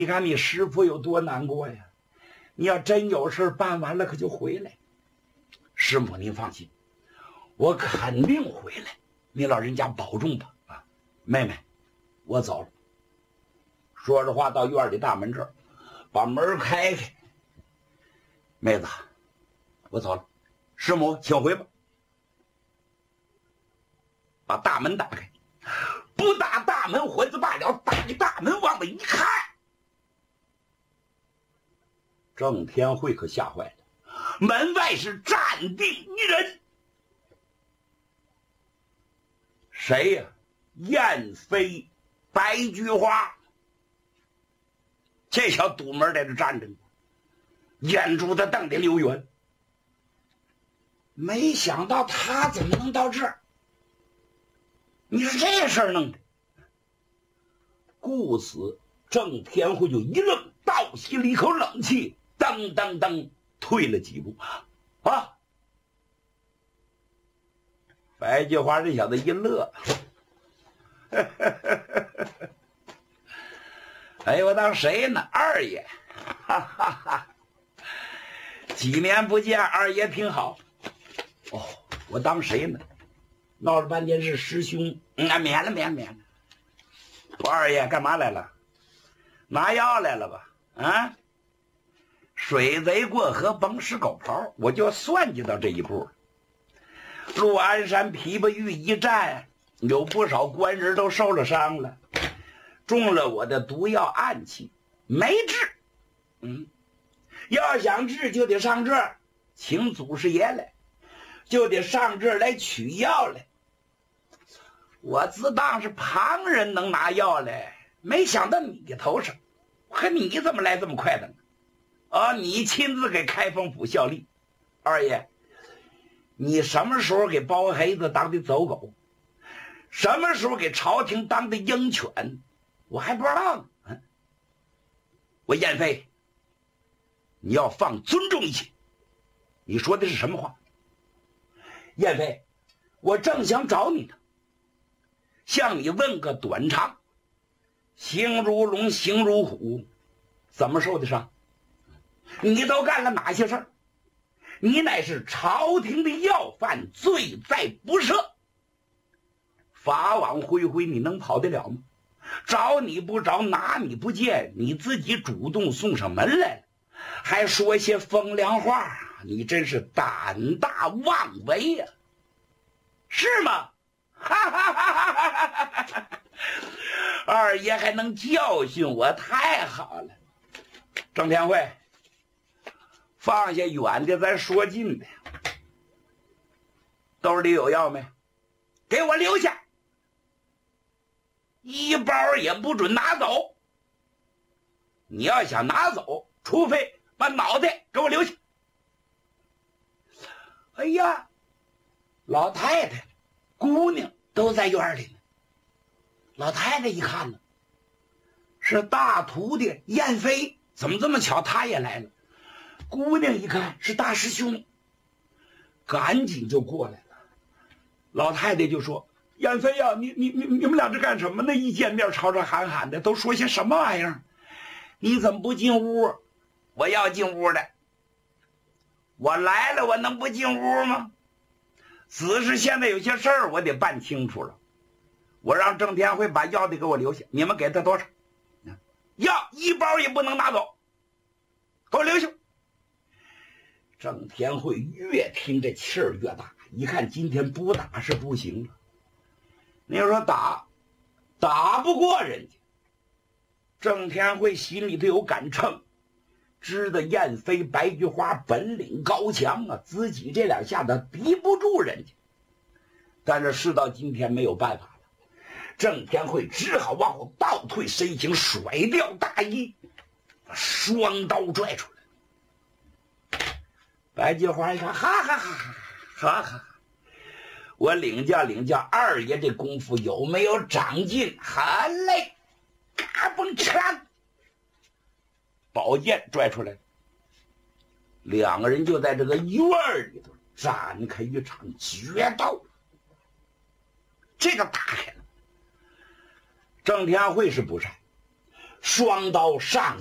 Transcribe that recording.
你看你师傅有多难过呀！你要真有事办完了，可就回来。师母，您放心，我肯定回来。你老人家保重吧。啊，妹妹，我走了。说着话到院里大门这儿，把门开开。妹子，我走了。师母，请回吧。把大门打开，不打大门还子罢了，打开大门往外一看，郑天惠可吓坏了，门外是站定一人。谁呀？燕飞、白菊花。这小堵门在这站着呢，眼珠子瞪得溜圆。没想到他怎么能到这儿？你说这事儿弄的，顾此郑天惠就一愣，倒吸了一口冷气，噔噔噔退了几步。啊！白菊花这小子一乐，哎，我当谁呢？二爷，哈哈哈！几年不见，二爷挺好。哦，我当谁呢？闹了半天是师兄。免了。我二爷干嘛来了？拿药来了吧？啊！水贼过河甭使狗刨，我就算计到这一步了。陆安山琵琶峪一战，有不少官人都受了伤了，中了我的毒药暗器，没治。要想治就得上这儿请祖师爷来，就得上这儿来取药来。我自当是旁人能拿药来，没想到你头上。可你怎么来这么快的呢？啊，你亲自给开封府效力。二爷，你什么时候给包黑子当的走狗？什么时候给朝廷当的鹰犬？我还不知道呢。我燕飞，你要放尊重一些。你说的是什么话？燕飞，我正想找你呢，向你问个短长。形如龙，形如虎，怎么受的伤？你都干了哪些事儿？你乃是朝廷的要犯，罪在不赦。法网恢恢，你能跑得了吗？找你不着，拿你不见，你自己主动送上门来了，还说些风凉话，你真是胆大妄为呀，是吗？哈哈哈哈哈！二爷还能教训我，太好了。郑天惠，放下远的，咱说近的。兜里有药没？给我留下，一包也不准拿走。你要想拿走，除非把脑袋给我留下。哎呀，老太太、姑娘都在院里呢。老太太一看呢，是大徒弟燕飞，怎么这么巧，他也来了。姑娘一看是大师兄，赶紧就过来了。老太太就说：“燕飞呀，你们俩这干什么呢？一见面吵吵喊喊的，都说些什么玩意儿？你怎么不进屋？”我要进屋的，我来了，我能不进屋吗？只是现在有些事儿我得办清楚了。我让郑天惠把药得给我留下，你们给他多少？药一包也不能拿走，给我留下。郑天惠越听这气儿越大，一看今天不打是不行了。你说打不过人家，郑天惠心里头有杆秤，知道燕飞、白菊花本领高强啊，自己这两下子敌不住人家。但是事到今天没有办法了，郑天惠只好往后倒退身形，甩掉大衣，把双刀拽出来。白菊花一看，哈哈哈哈哈！我领教二爷这功夫有没有长进？好嘞，嘎嘣嚓，宝剑拽出来，两个人就在这个院里头展开一场决斗。这个打开了，郑天惠是不善， 双刀上